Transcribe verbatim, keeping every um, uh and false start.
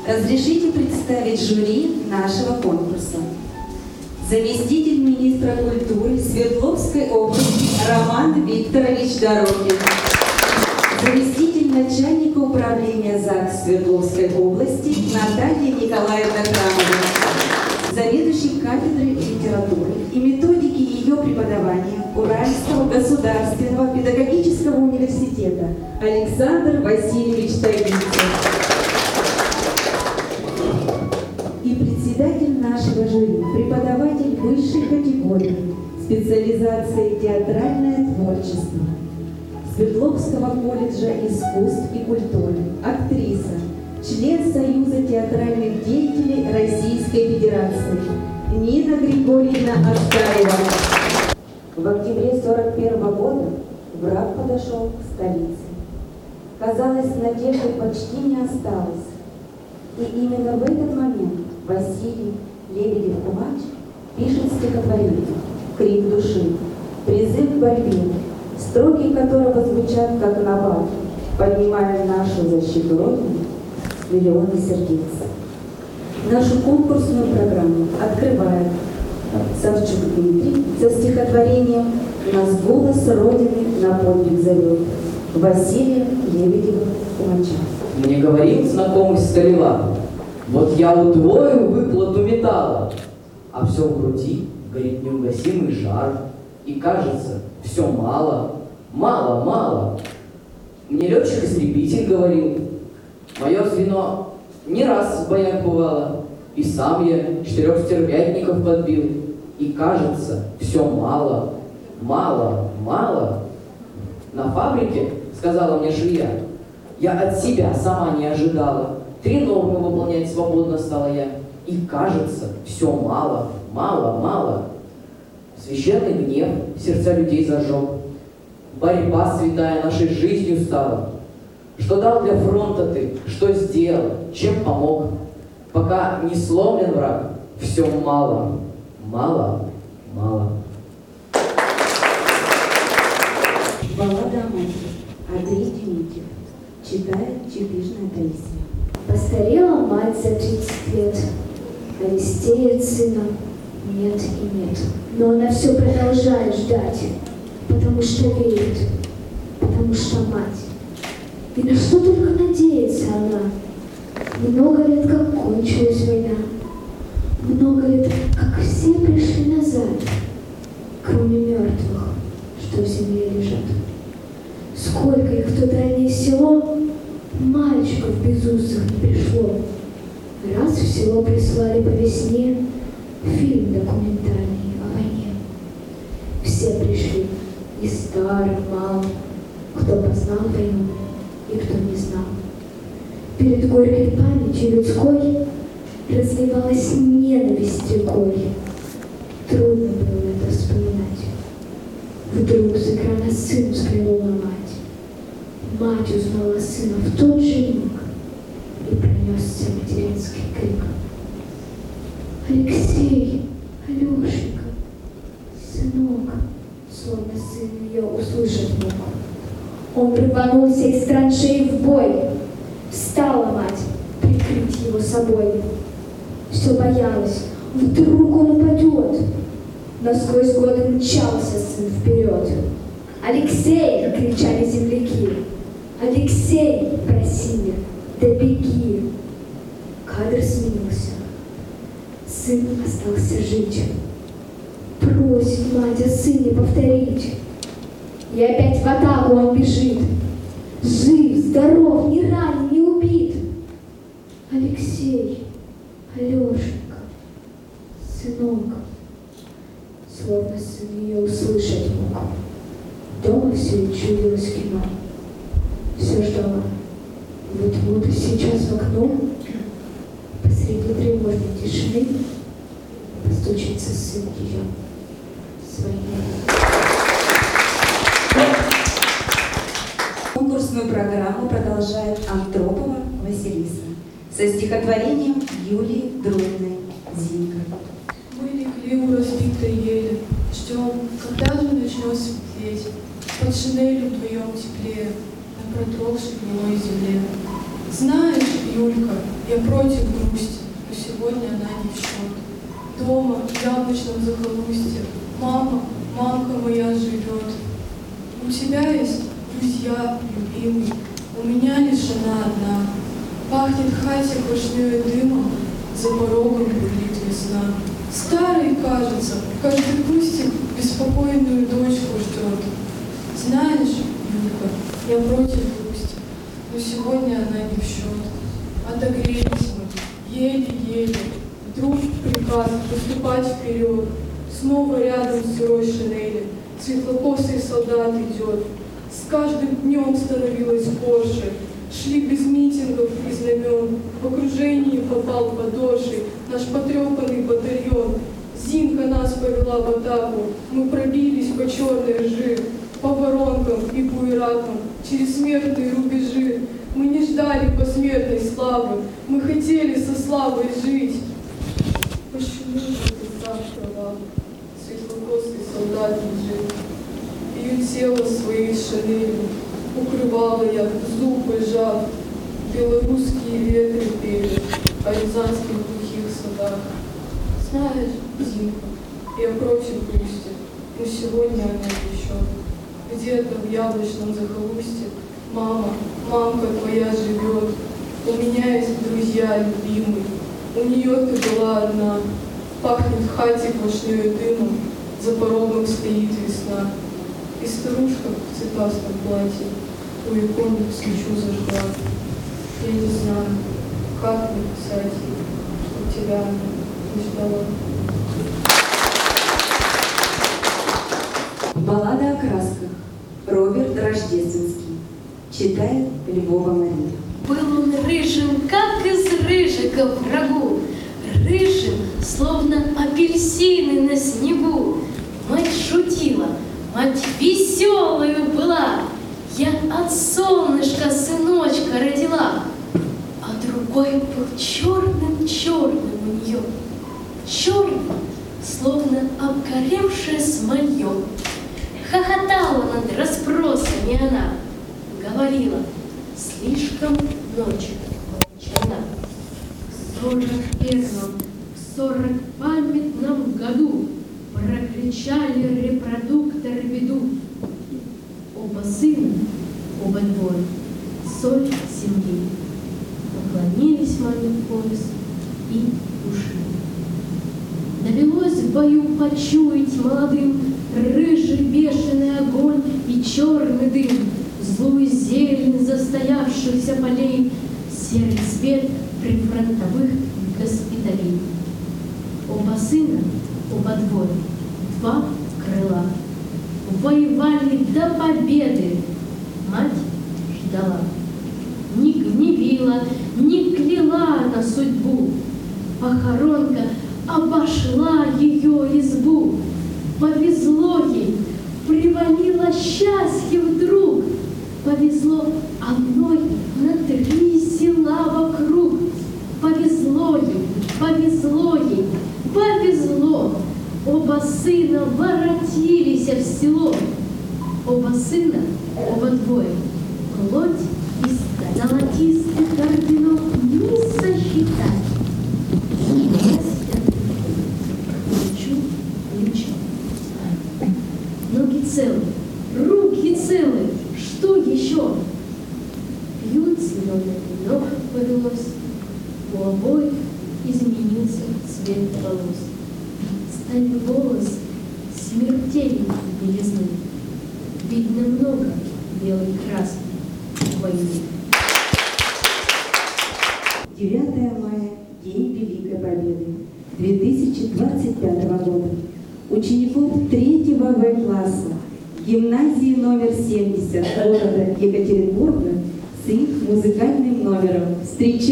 Разрешите представить жюри нашего конкурса. Заместитель министра культуры Свердловской области Роман Викторович Дорогин. Заместитель начальника управления ЗАГС Свердловской области Наталья Николаевна Крамова. Заведующий кафедрой литературы и методики ее преподавания Уральского государственного педагогического университета Александр Васильевич Тагильцев. И председатель нашего жюри, преподаватель высшей категории, специализации театральное творчество Свердловского колледжа искусств и культуры, актриса, член Союза театральных деятелей Российской Федерации Нина Григорьевна Аштаева. В октябре сорок первого года враг подошел к столице. Казалось, надежды почти не осталось. И именно в этот момент Василий Лебедев-Кумач пишет стихотворение «Крик души», призыв к борьбе, строки которого звучат как набат, поднимая нашу защиту Родины миллионы сердец. Нашу конкурсную программу открывает Савчук Дмитрий со стихотворением «Нас голос Родины на подвиг зовет» Василия Лебедева-Кумача. Мне говорил знакомый Сталева: вот я удвою выплату металла, а все в груди горит неугасимый жар, и кажется, все мало, мало, мало. Мне летчик-истребитель говорил, мое звено не раз в боях бывало, и сам я четырех стервятников подбил, и кажется, все мало, мало, мало. На фабрике, сказала мне швея, я от себя сама не ожидала. Три нормы выполнять свободно стала я. И кажется, все мало, мало, мало. Священный гнев сердца людей зажег. Борьба святая нашей жизнью стала. Что дал для фронта ты, что сделал, чем помог? Пока не сломлен враг, все мало, мало, мало. Баллада о матери. Андрей Дементьев. Читает Чепижная Таисия. Постарела мать за тридцать лет, Алексея сына нет и нет. Но она все продолжает ждать, потому что верит, потому что мать. И на что только надеется она. Много лет, как кончилась война, много лет, как все пришли назад, кроме мертвых, что в земле лежат. Сколько их в то дальнее село, мальчиков безусых не пришло. Раз в село прислали по весне фильм документальный о войне. Все пришли, и старый, малый, кто познал войну и кто не знал. Перед горькой памятью людской разливалась ненависть рекой. Трудно было это вспоминать. Вдруг с экрана сын взглянула мать. Мать узнала сына в тот же миг, и пронесся материнский крик. Алексей, Алешенька, сынок, словно сын ее услышать мог. Он рванулся из траншеи в бой. Встала мать, прикрыть его собой. Все боялась, вдруг он упадет. Но сквозь годы мчался сын вперед. «Алексей!» — кричали земляки. «Алексей!» — просили. «Да беги!» Кадр сменился. Сын остался жить. Просит мать о сыне повторить. И опять в атаку он бежит. Жив, здоров, не ранен, не убит. Алексей, Алешенька, сынок. Словно сын ее услышать мог. Дома все чудилось кино. Все ждала. Вот-вот сейчас в окно посреди тревожной тишины постучится сын ее своей. Конкурсную программу продолжает Антропова Василиса со стихотворением Юлии Друдной «Зинка». Мы легли у разбитой ели, ждем, когда же начнет светлеть. Под шинелью вдвоем теплее, на продрогшей гнилой земле. Знаешь, Юлька, я против грусти, но сегодня она не в счет. Дома, в яблочном захолустье, мама, мамка моя живет. У тебя есть друзья, любимый, у меня лишь она одна. Пахнет в хате квашнёю дымом, за порогом бурлит весна. Старый, кажется, каждый кустик беспокойную дочку ждет. Знаешь, Юлька, я против грусти, но сегодня она не в счет. Отогрелись мы, еле-еле, вдруг приказ поступать вперед. Снова рядом с сырой шинели светлокосый солдат идет. С каждым днем становилось горше. Шли без митингов и знамен. В окружении попал подошей наш потрепанный батальон. Зинка нас повела в атаку. Мы пробились по черной ржи, по воронкам и буеракам, через смертные рубежи. Мы не ждали посмертной славы, мы хотели со славой жить. Почему же ты так права? Светлокосый солдат лежит. Ее тело своей шинелью укрывала я, зубы сжав. Белорусские ветры пели о рязанских глухих садах. Знаешь, Зинка, я против грусти, но сегодня она не в счет. Где-то в яблочном захолустье мама, мамка твоя живет. У меня есть друзья любимые, у нее ты была одна. Пахнет в хате квашнёю дымом, за порогом стоит весна. И старушка в цветастом платье у икон свечу зажгла. Я не знаю, как написать ей, что тебя она не ждала. Баллада о красках. Роберт Рождественский. Читает Львова Мария. Был он рыжим, как из рыжика в рагу, рыжим, словно апельсины на снегу. Мать шутила, мать веселою была, я от солнышка сыночка родила. А другой был черным-черным у нее, черным, словно обгоревшее смолье. Хохотала над расспросами она, говорила, слишком ночь молчана. В сорок первом, в сорок памятном году прокричали репродукторы беду. Оба сына, оба двое, соль земли, поклонились маме в пояс и ушли. Довелось в бою почуять молодым рыжий бешеный огонь и черный дым, злую зелень застоявшихся полей, серый цвет прифронтовых госпиталей. Оба сына, оба двое, два крыла, воевали до победы. Мать ждала, не гневила, не кляла на судьбу. Похоронка обошла ее избу. Повезло ей, привалило счастье вдруг. Повезло одной на три села вокруг. Повезло ей, повезло ей, повезло. Оба сына воротились в село. Оба сына, оба двое, плоть и сталь. Золотистых орденов не сосчитать. Лечу, лечу. Ноги целы, руки целы, что еще? Пьют зеленый вино повелось, у обоих изменился цвет волос. Стали волосы смертельной белизны, видно много белой краски войны. девятое мая, День Великой Победы две тысячи двадцать пятого года. Учеников третьего В класса гимназии номер семьдесят города Екатеринбурга с их музыкальным номером встречают